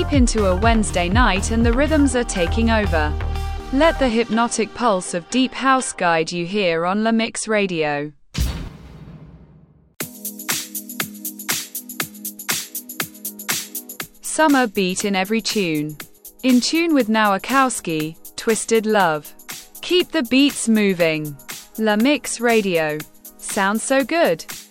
deep into a Wednesday night and the rhythms are taking over. Let the hypnotic pulse of deep house guide you here on La Mix Radio. Summer beat in every tune. In tune with Nowakowski, Twisted Love. Keep the beats moving. La Mix Radio. Sounds so good.